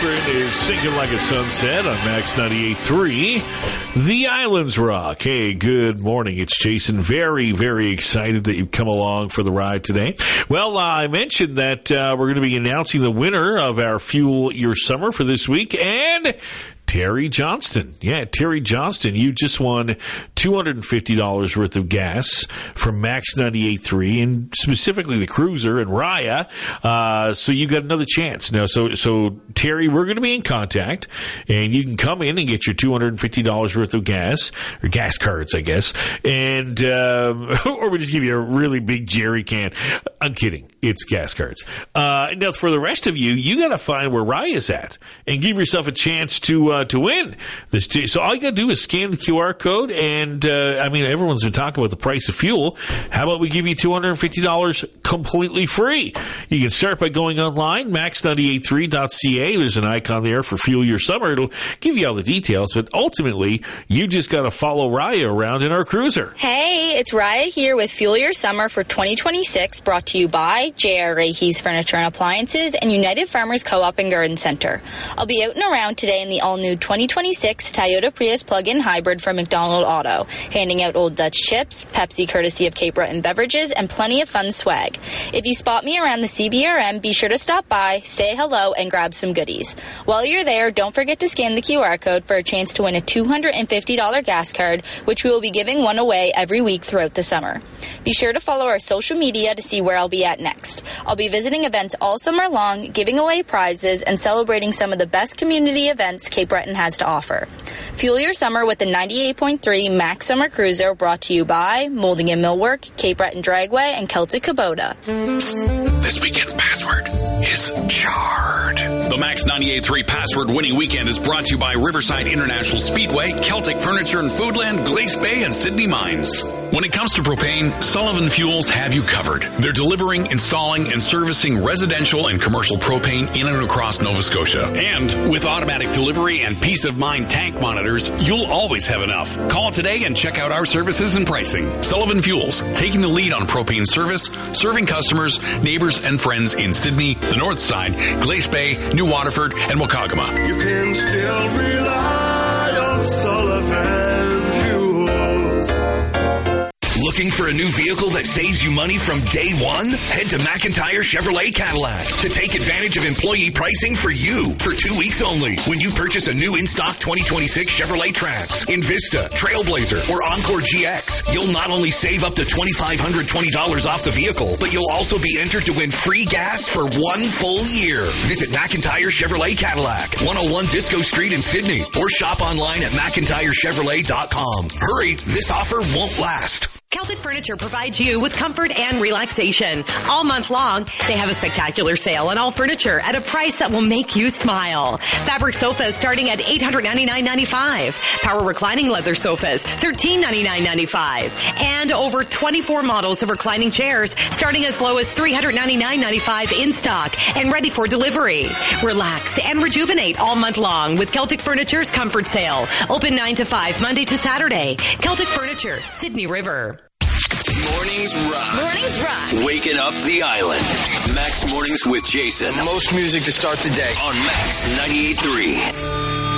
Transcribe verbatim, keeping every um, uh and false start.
Akron is sinking like a sunset on Max ninety-eight point three. The Islands Rock. Hey, good morning. It's Jason. Very, very excited that you've come along for the ride today. Well, uh, I mentioned that uh, we're going to be announcing the winner of our Fuel Your Summer for this week, and Terry Johnston. Yeah, Terry Johnston, you just won two hundred fifty dollars worth of gas from Max ninety-eight point three, and specifically the Cruiser and Raya. Uh, so you got another chance. Now, so, so Terry, we're going to be in contact, and you can come in and get your two hundred fifty dollars worth of gas, or gas cards, I guess, and um, or we just give you a really big jerry can. I'm kidding. It's gas cards. Uh, now, for the rest of you, you got to find where Raya's at and give yourself a chance to uh, to win this. T- so all you got to do is scan the Q R code, and uh, I mean, everyone's been talking about the price of fuel. How about we give you two hundred fifty dollars completely free? You can start by going online, max ninety-eight three dot c a. There's an icon there for Fuel Your Summer. It'll give you all the details, but ultimately, you just got to follow Raya around in our Cruiser. Hey, it's Raya here with Fuel Your Summer for twenty twenty-six, brought to you by J R Reehe's Furniture and Appliances and United Farmers Co-op and Garden Center. I'll be out and around today in the all-new twenty twenty-six Toyota Prius plug-in hybrid from McDonald Auto, handing out Old Dutch chips, Pepsi courtesy of Cape Breton Beverages, and plenty of fun swag. If you spot me around the C B R M, be sure to stop by, say hello, and grab some goodies. While you're there, don't forget to scan the Q R code for a chance to win a two hundred fifty dollars gas card, which we will be giving one away every week throughout the summer. Be sure to follow our social media to see where I'll be at next. I'll be visiting events all summer long, giving away prizes, and celebrating some of the best community events Cape Breton has to offer. Fuel your summer with the ninety-eight point three Max Summer Cruiser, brought to you by Molding and Millwork, Cape Breton Dragway, and Celtic Kubota. This weekend's password is charred. The Max ninety-eight point three Password Winning Weekend is brought to you by Riverside International Speedway, Celtic Furniture and Foodland, Glace Bay, and Sydney Mines. When it comes to propane, Sullivan Fuels have you covered. They're delivering, installing, and servicing residential and commercial propane in and across Nova Scotia. And with automatic delivery and peace of mind tank monitors, you'll always have enough. Call today and check out our services and pricing. Sullivan Fuels, taking the lead on propane service, serving customers, neighbors, and friends in Sydney, the North Side, Glace Bay, New Waterford, and Wakagama. You can still rely on Sullivan Fuels. Looking for a new vehicle that saves you money from day one? Head to McIntyre Chevrolet Cadillac to take advantage of employee pricing for you for two weeks only. When you purchase a new in-stock twenty twenty-six Chevrolet Trax, Invista, Trailblazer, or Encore G X, you'll not only save up to two thousand five hundred twenty dollars off the vehicle, but you'll also be entered to win free gas for one full year. Visit McIntyre Chevrolet Cadillac, one oh one Disco Street in Sydney, or shop online at McIntyre Chevrolet dot com. Hurry, this offer won't last. Celtic Furniture provides you with comfort and relaxation. All month long, they have a spectacular sale on all furniture at a price that will make you smile. Fabric sofas starting at eight hundred ninety-nine dollars and ninety-five cents. Power reclining leather sofas, thirteen ninety-nine dollars and ninety-five cents. And over twenty-four models of reclining chairs starting as low as three hundred ninety-nine dollars and ninety-five cents in stock and ready for delivery. Relax and rejuvenate all month long with Celtic Furniture's Comfort Sale. Open nine to five, Monday to Saturday. Celtic Furniture, Sydney River. Mornings Rock. Mornings Rock. Waking up the island. Max Mornings with Jason. Most music to start the day. On Max ninety-eight point three.